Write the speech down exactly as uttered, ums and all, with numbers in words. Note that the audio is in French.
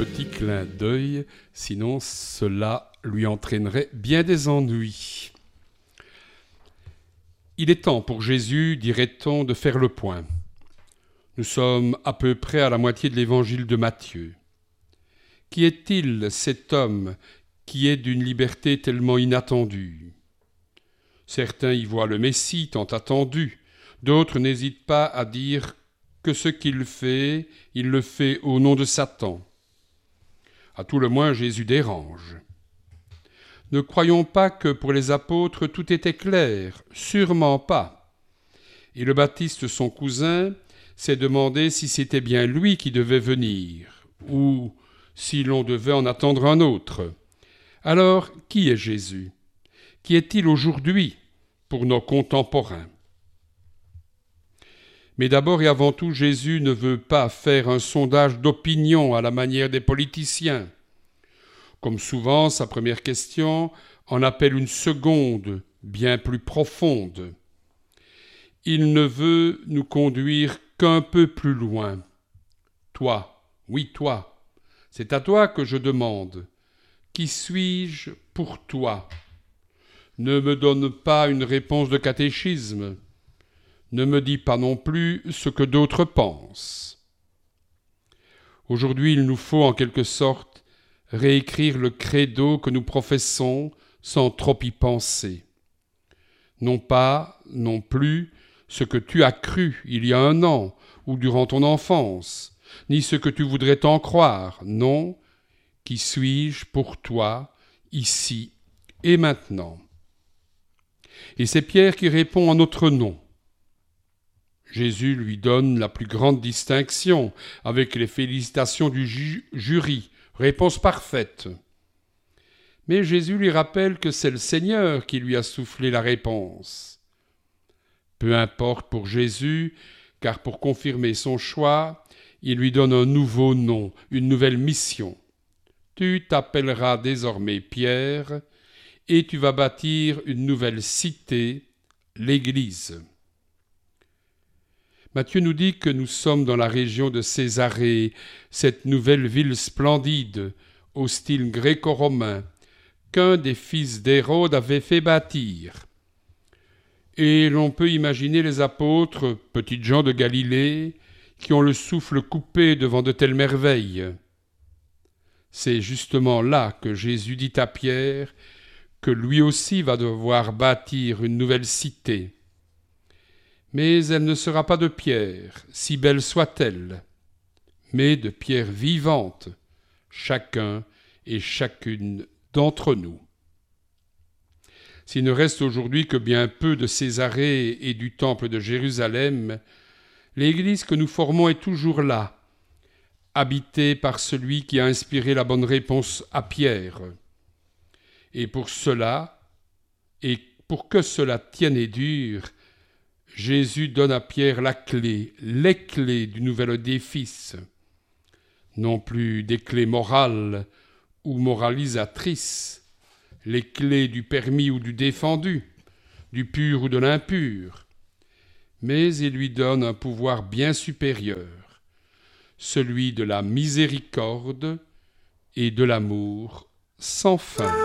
petit clin d'œil, sinon cela lui entraînerait bien des ennuis. Il est temps pour Jésus, dirait-on, de faire le point. Nous sommes à peu près à la moitié de l'évangile de Matthieu. Qui est-il, cet homme, qui est d'une liberté tellement inattendue ? Certains y voient le Messie tant attendu, d'autres n'hésitent pas à dire que ce qu'il fait, il le fait au nom de Satan. À tout le moins, Jésus dérange. Ne croyons pas que pour les apôtres tout était clair, sûrement pas. Et le Baptiste, son cousin, s'est demandé si c'était bien lui qui devait venir, ou si l'on devait en attendre un autre. Alors, qui est Jésus ? Qui est-il aujourd'hui pour nos contemporains ? Mais d'abord et avant tout, Jésus ne veut pas faire un sondage d'opinion à la manière des politiciens. Comme souvent, sa première question en appelle une seconde, bien plus profonde. Il ne veut nous conduire qu'un peu plus loin. Toi, oui toi, c'est à toi que je demande. Qui suis-je pour toi ? Ne me donne pas une réponse de catéchisme. Ne me dis pas non plus ce que d'autres pensent. Aujourd'hui, il nous faut en quelque sorte réécrire le credo que nous professons sans trop y penser. Non pas, non plus, ce que tu as cru il y a un an ou durant ton enfance, ni ce que tu voudrais t'en croire, non, qui suis-je pour toi, ici et maintenant ? Et c'est Pierre qui répond en notre nom. Jésus lui donne la plus grande distinction, avec les félicitations du ju- jury, réponse parfaite. Mais Jésus lui rappelle que c'est le Seigneur qui lui a soufflé la réponse. Peu importe pour Jésus, car pour confirmer son choix, il lui donne un nouveau nom, une nouvelle mission. Tu t'appelleras désormais Pierre, et tu vas bâtir une nouvelle cité, l'Église. Matthieu nous dit que nous sommes dans la région de Césarée, cette nouvelle ville splendide, au style gréco-romain, qu'un des fils d'Hérode avait fait bâtir. Et l'on peut imaginer les apôtres, petites gens de Galilée, qui ont le souffle coupé devant de telles merveilles. C'est justement là que Jésus dit à Pierre que lui aussi va devoir bâtir une nouvelle cité. Mais elle ne sera pas de pierre, si belle soit-elle, mais de pierre vivante, chacun et chacune d'entre nous. S'il ne reste aujourd'hui que bien peu de Césarée et du temple de Jérusalem, l'Église que nous formons est toujours là, habitée par celui qui a inspiré la bonne réponse à Pierre. Et pour cela, et pour que cela tienne et dure, Jésus donne à Pierre la clé, les clés du nouvel édifice. Non plus des clés morales ou moralisatrices, les clés du permis ou du défendu, du pur ou de l'impur, mais il lui donne un pouvoir bien supérieur, celui de la miséricorde et de l'amour sans fin.